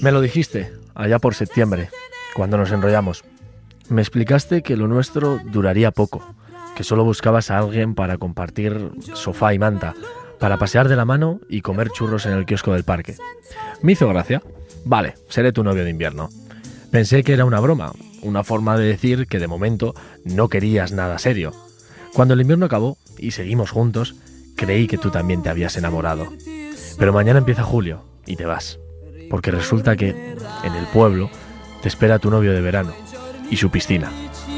Me lo dijiste, allá por septiembre, cuando nos enrollamos. Me explicaste que lo nuestro duraría poco, que solo buscabas a alguien para compartir sofá y manta, para pasear de la mano y comer churros en el kiosco del parque. Me hizo gracia. Vale, seré tu novio de invierno. Pensé que era una broma, una forma de decir que de momento no querías nada serio. Cuando el invierno acabó y seguimos juntos, creí que tú también te habías enamorado. Pero mañana empieza julio y te vas, porque resulta que en el pueblo te espera tu novio de verano y su piscina.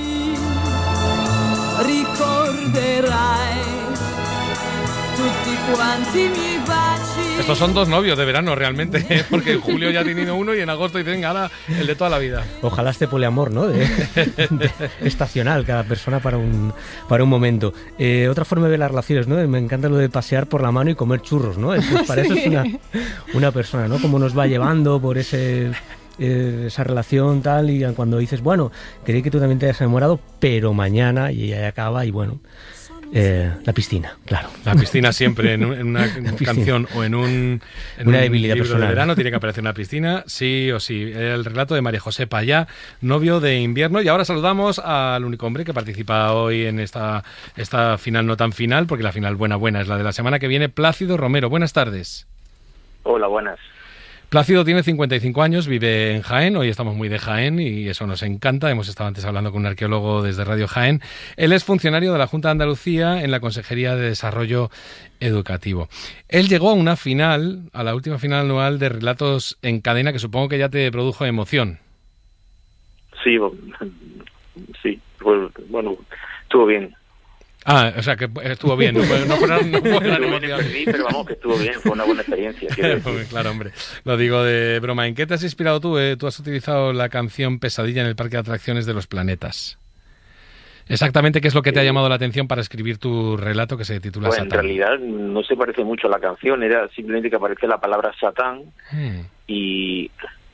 Estos son dos novios de verano realmente, porque en julio ya ha tenido uno y en agosto dicen, ahora el de toda la vida. Ojalá este poliamor, ¿no? De estacional, cada persona para un momento. Otra forma de ver las relaciones, ¿no? Me encanta lo de pasear por la mano y comer churros, ¿no? Pues para eso es una persona, ¿no? Cómo nos va llevando por esa relación tal, y cuando dices, bueno, creí que tú también te hayas enamorado, pero mañana, y ahí acaba, y bueno... la piscina, claro. La piscina siempre, en una canción o en una debilidad libro personal. De verano tiene que aparecer una piscina, sí o sí. El relato de María José Payá, novio de invierno. Y ahora saludamos al único hombre que participa hoy en esta final no tan final, porque la final buena es la de la semana que viene, Plácido Romero. Buenas tardes. Hola, buenas. Plácido tiene 55 años, vive en Jaén, hoy estamos muy de Jaén y eso nos encanta, hemos estado antes hablando con un arqueólogo desde Radio Jaén. Él es funcionario de la Junta de Andalucía en la Consejería de Desarrollo Educativo. Él llegó a una final, a la última final anual de Relatos en Cadena, que supongo que ya te produjo emoción. Sí, pues, bueno, estuvo bien. Ah, o sea, que estuvo bien, no fue gran emoción. Pero vamos, que estuvo bien, fue una buena experiencia. Claro, hombre, lo digo de broma. ¿En qué te has inspirado tú? Tú has utilizado la canción Pesadilla en el Parque de Atracciones de los Planetas. Exactamente, ¿qué es lo que te ha llamado la atención para escribir tu relato que se titula Pues Satán? En realidad no se parece mucho a la canción, era simplemente que aparece la palabra Satán y...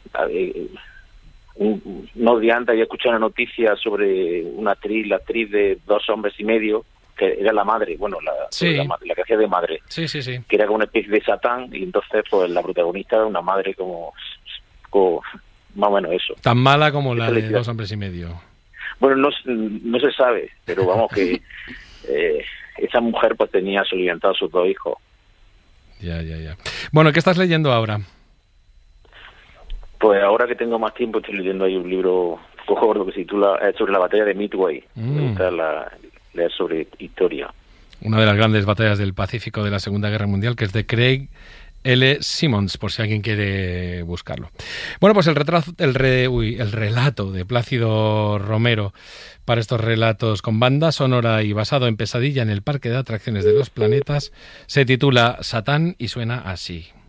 unos días antes había escuchado una noticia sobre la actriz de 2 hombres y medio, que era la madre, bueno, la que hacía de madre, sí. que era como una especie de Satán, y entonces pues la protagonista era una madre como más o menos eso. Tan mala como la de 2 hombres y medio. Bueno, no se sabe, pero vamos que esa mujer pues tenía soliviantado a sus 2 hijos. Ya. Bueno, ¿qué estás leyendo ahora? Pues ahora que tengo más tiempo estoy leyendo ahí un libro poco gordo que se titula sobre la batalla de Midway. Me gusta leer sobre historia. Una de las grandes batallas del Pacífico de la Segunda Guerra Mundial, que es de Craig L. Simmons, por si alguien quiere buscarlo. Bueno, pues el relato de Plácido Romero para estos relatos con banda sonora y basado en Pesadilla en el Parque de Atracciones de los Planetas se titula Satán y suena así.